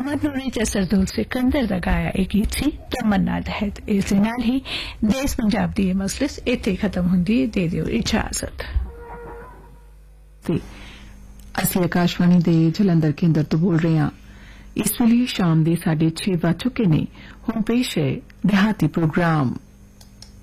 मोहम्मद नूरी ते सरदूल सिकंदर दा गाया एक गीत सी तमन्ना तहत। इस दे नाल ही देश पंजाब दी मजलिस इत्थे खत्म हुंदी। दे दिओ इजाजत। ਅਸੀਂ ਆਕਾਸ਼ਵਾਣੀ ਦੇ ਜਲੰਧਰ ਕੇਂਦਰ ਤੋਂ ਬੋਲ ਰਹੇ ਹਾਂ। ਇਸ ਵੇਲੇ ਸ਼ਾਮ ਦੇ 6:30 ਵੱਜ ਚੁੱਕੇ ਨੇ। ਹੁਣ ਪੇਸ਼ ਹੈ ਦਿਹਾਤੀ ਪ੍ਰੋਗਰਾਮ।